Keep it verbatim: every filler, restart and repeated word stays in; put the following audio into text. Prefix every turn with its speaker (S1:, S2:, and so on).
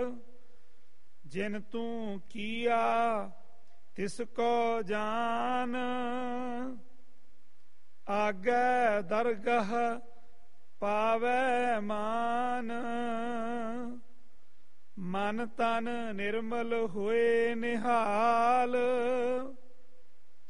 S1: ਜਿਨ ਤੂੰ ਕੀਆ ਤਿਸ ਕੋ ਜਾਨ, ਆਗੈ ਦਰਗਹ ਪਾਵੈ ਮਾਨ। ਮਨ ਤਨ ਨਿਰਮਲ ਹੋਏ ਨਿਹਾਲ,